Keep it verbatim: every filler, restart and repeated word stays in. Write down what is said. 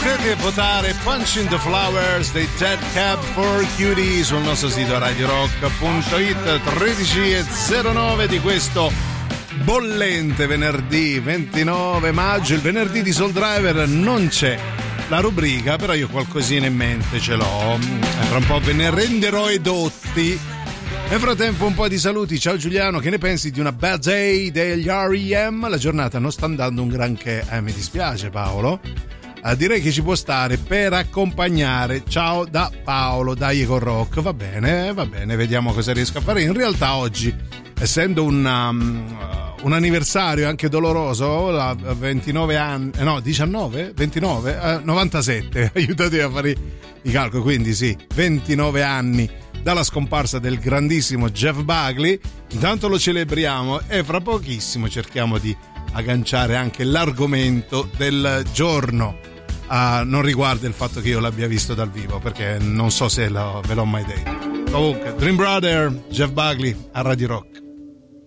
Potete votare Punch in the Flowers dei Dead Cab for Cutie sul nostro sito radio rock punto it. Tredici e zero nove di questo bollente venerdì ventinove maggio. Il venerdì di Soul Driver non c'è la rubrica, però io qualcosina in mente ce l'ho. Tra un po' ve ne renderò edotti. Nel frattempo un po' di saluti. Ciao Giuliano, che ne pensi di una Bad Day degli R E M? La giornata non sta andando un granché, eh, mi dispiace Paolo. Uh, direi che ci può stare per accompagnare. Ciao da Paolo, dai con rock. Va bene, va bene, vediamo cosa riesco a fare. In realtà oggi, essendo un, um, uh, un anniversario anche doloroso, la ventinove anni, eh, no diciannove, ventinove, uh, novantasette, aiutate a fare i calcoli, quindi sì, ventinove anni dalla scomparsa del grandissimo Jeff Buckley. Intanto lo celebriamo e fra pochissimo cerchiamo di agganciare anche l'argomento del giorno. Uh, non riguarda il fatto che io l'abbia visto dal vivo, perché non so se lo, ve l'ho mai detto. Comunque, Dream Brother, Jeff Buckley a Radio Rock.